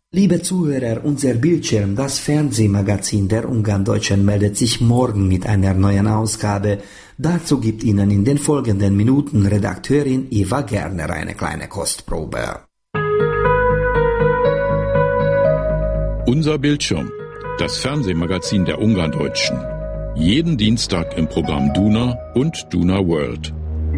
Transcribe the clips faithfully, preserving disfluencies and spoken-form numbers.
Liebe Zuhörer, unser Bildschirm, das Fernsehmagazin der Ungarndeutschen, meldet sich morgen mit einer neuen Ausgabe. Dazu gibt Ihnen in den folgenden Minuten Redakteurin Eva Gerner eine kleine Kostprobe. Unser Bildschirm, das Fernsehmagazin der Ungarndeutschen. Jeden Dienstag im Programm Duna und Duna World.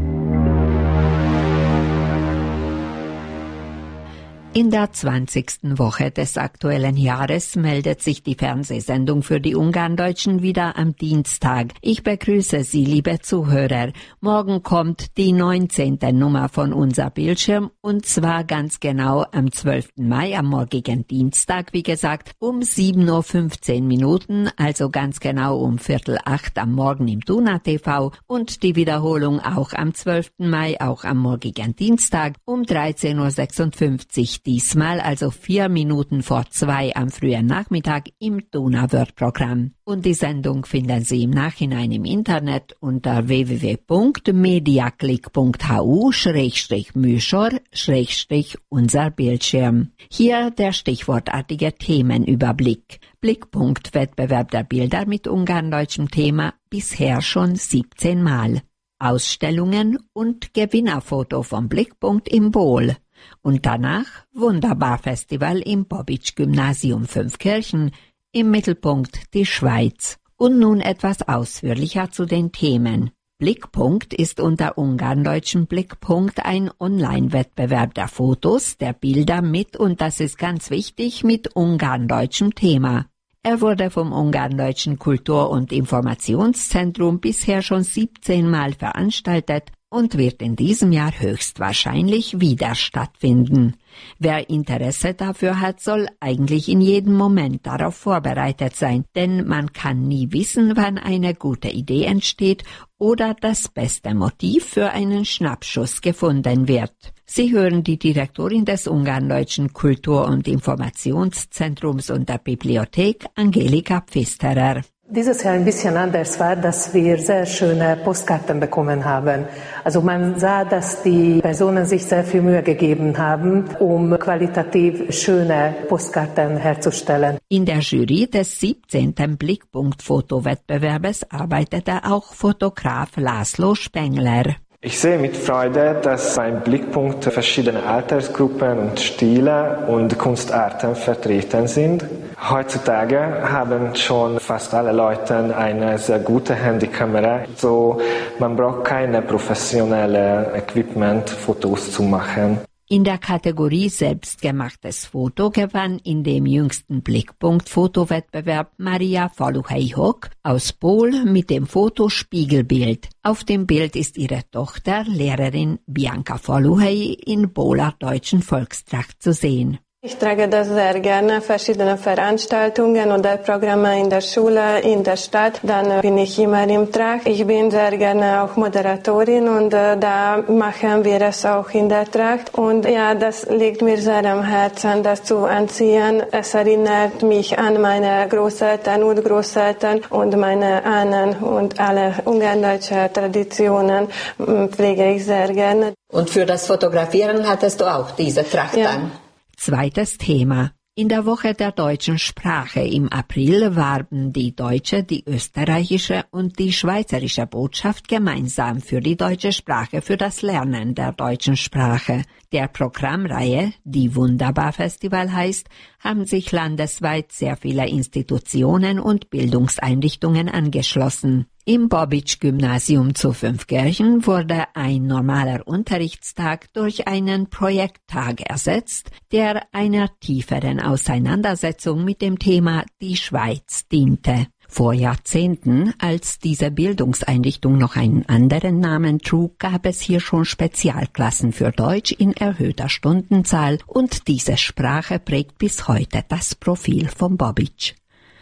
In der zwanzigsten Woche des aktuellen Jahres meldet sich die Fernsehsendung für die Ungarndeutschen wieder am Dienstag. Ich begrüße Sie, liebe Zuhörer. Morgen kommt die neunzehnte Nummer von Unser Bildschirm und zwar ganz genau am zwölften Mai, am morgigen Dienstag, wie gesagt, um sieben Uhr fünfzehn Minuten, also ganz genau um Viertel acht am Morgen im Duna T V und die Wiederholung auch am zwölften Mai, auch am morgigen Dienstag um dreizehn Uhr sechsundfünfzig. Diesmal also vier Minuten vor zwei am frühen Nachmittag im Duna World Programm. Und die Sendung finden Sie im Nachhinein im Internet unter w w w punkt mediaclick punkt h u schrägstrich Műsor schrägstrich unser Bildschirm. Hier der stichwortartige Themenüberblick. Blickpunkt Wettbewerb der Bilder mit ungarndeutschem Thema bisher schon siebzehn Mal. Ausstellungen und Gewinnerfoto vom Blickpunkt im Bohl. Und danach Wunderbar-Festival im Bobic-Gymnasium Fünfkirchen, im Mittelpunkt die Schweiz. Und nun etwas ausführlicher zu den Themen. Blickpunkt ist unter ungarndeutschem Blickpunkt ein Online-Wettbewerb der Fotos, der Bilder mit, und das ist ganz wichtig, mit ungarndeutschem Thema. Er wurde vom Ungarndeutschen Kultur- und Informationszentrum bisher schon siebzehn Mal veranstaltet und wird in diesem Jahr höchstwahrscheinlich wieder stattfinden. Wer Interesse dafür hat, soll eigentlich in jedem Moment darauf vorbereitet sein, denn man kann nie wissen, wann eine gute Idee entsteht oder das beste Motiv für einen Schnappschuss gefunden wird. Sie hören die Direktorin des Ungarndeutschen Kultur- und Informationszentrums und der Bibliothek, Angelika Pfisterer. Dieses Jahr ein bisschen anders war, dass wir sehr schöne Postkarten bekommen haben. Also man sah, dass die Personen sich sehr viel Mühe gegeben haben, um qualitativ schöne Postkarten herzustellen. In der Jury des siebzehnten Blickpunkt-Fotowettbewerbes arbeitete auch Fotograf László Spengler. Ich sehe mit Freude, dass beim Blickpunkt verschiedene Altersgruppen und Stile und Kunstarten vertreten sind. Heutzutage haben schon fast alle Leute eine sehr gute Handykamera, so man braucht keine professionelle Equipment, Fotos zu machen. In der Kategorie Selbstgemachtes Foto gewann in dem jüngsten Blickpunkt-Fotowettbewerb Maria Faluhei-Hock aus Bohl mit dem Foto Spiegelbild. Auf dem Bild ist ihre Tochter, Lehrerin Bianca Faluhei, in Bohler deutschen Volkstracht zu sehen. Ich trage das sehr gerne, verschiedene Veranstaltungen oder Programme in der Schule, in der Stadt, dann bin ich immer im Tracht. Ich bin sehr gerne auch Moderatorin und äh, da machen wir es auch in der Tracht. Und ja, das liegt mir sehr am Herzen, das zu anziehen. Es erinnert mich an meine Großeltern und Großeltern und meine Ahnen und alle ungarndeutsche Traditionen pflege ich sehr gerne. Und für das Fotografieren hattest du auch diese Tracht ja. an? Zweites Thema. In der Woche der deutschen Sprache im April warben die deutsche, die österreichische und die schweizerische Botschaft gemeinsam für die deutsche Sprache, für das Lernen der deutschen Sprache. Der Programmreihe, die Wunderbar-Festival heißt, haben sich landesweit sehr viele Institutionen und Bildungseinrichtungen angeschlossen. Im Bobic-Gymnasium zu Fünfkirchen wurde ein normaler Unterrichtstag durch einen Projekttag ersetzt, der einer tieferen Auseinandersetzung mit dem Thema die Schweiz diente. Vor Jahrzehnten, als diese Bildungseinrichtung noch einen anderen Namen trug, gab es hier schon Spezialklassen für Deutsch in erhöhter Stundenzahl und diese Sprache prägt bis heute das Profil von Bobic.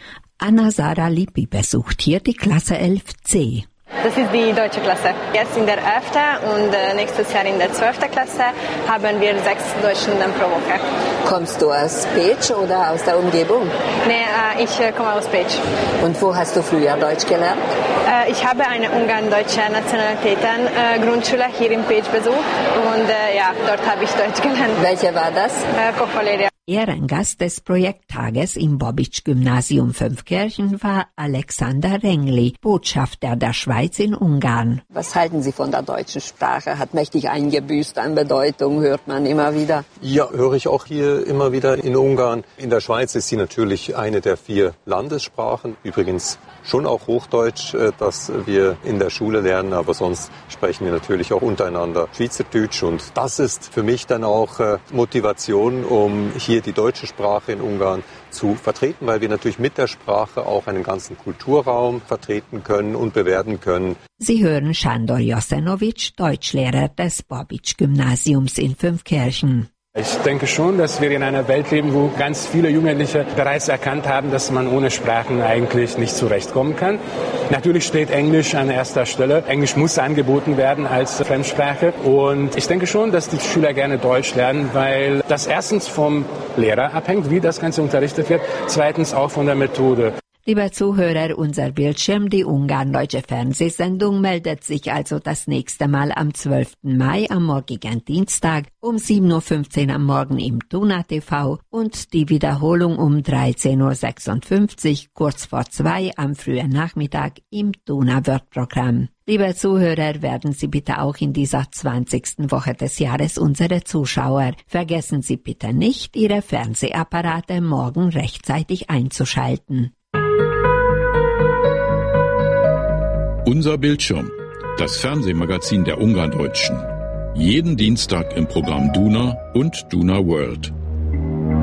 Anna-Sara Lippi besucht hier die Klasse elf C. Das ist die deutsche Klasse. Jetzt in der elften und äh, nächstes Jahr in der zwölften Klasse haben wir sechs Deutschstunden pro Woche. Kommst du aus Pécs oder aus der Umgebung? Nee, äh, ich äh, komme aus Pécs. Und wo hast du früher Deutsch gelernt? Äh, ich habe eine ungarn-deutsche Nationalitäten-Grundschule äh, hier in Pécs besucht und äh, ja, dort habe ich Deutsch gelernt. Welche war das? Äh, Kocholéria. Ehrengast des Projekttages im Bobic-Gymnasium Fünfkirchen war Alexander Rengli, Botschafter der Schweiz in Ungarn. Was halten Sie von der deutschen Sprache? Hat mächtig eingebüßt an Bedeutung, hört man immer wieder. Ja, höre ich auch hier immer wieder in Ungarn. In der Schweiz ist sie natürlich eine der vier Landessprachen. Übrigens schon auch Hochdeutsch, das wir in der Schule lernen, aber sonst sprechen wir natürlich auch untereinander Schweizerdeutsch. Und das ist für mich dann auch Motivation, um hier die deutsche Sprache in Ungarn zu vertreten, weil wir natürlich mit der Sprache auch einen ganzen Kulturraum vertreten können und bewerten können. Sie hören Sándor Jasenovic, Deutschlehrer des Bobic-Gymnasiums in Fünfkirchen. Ich denke schon, dass wir in einer Welt leben, wo ganz viele Jugendliche bereits erkannt haben, dass man ohne Sprachen eigentlich nicht zurechtkommen kann. Natürlich steht Englisch an erster Stelle. Englisch muss angeboten werden als Fremdsprache. Und ich denke schon, dass die Schüler gerne Deutsch lernen, weil das erstens vom Lehrer abhängt, wie das Ganze unterrichtet wird, zweitens auch von der Methode. Lieber Zuhörer, unser Bildschirm, die ungarn-deutsche Fernsehsendung, meldet sich also das nächste Mal am zwölften Mai am morgigen Dienstag um sieben Uhr fünfzehn am Morgen im Duna T V und die Wiederholung um dreizehn Uhr sechsundfünfzig kurz vor zwei am frühen Nachmittag im Duna Word-Programm. Liebe Zuhörer, werden Sie bitte auch in dieser zwanzigsten Woche des Jahres unsere Zuschauer. Vergessen Sie bitte nicht, Ihre Fernsehapparate morgen rechtzeitig einzuschalten. Unser Bildschirm, das Fernsehmagazin der Ungarndeutschen. Jeden Dienstag im Programm Duna und Duna World.